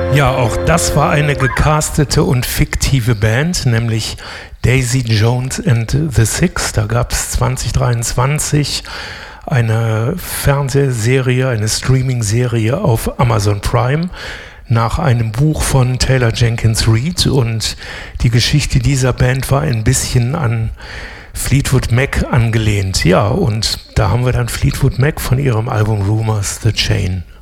Ja, auch das war eine gecastete und fiktive Band, nämlich Daisy Jones and the Six. Da gab es 2023 eine Fernsehserie, eine Streaming-Serie auf Amazon Prime nach einem Buch von Taylor Jenkins Reid. Und die Geschichte dieser Band war ein bisschen an Fleetwood Mac angelehnt. Ja, und da haben wir dann Fleetwood Mac von ihrem Album Rumors the Chain.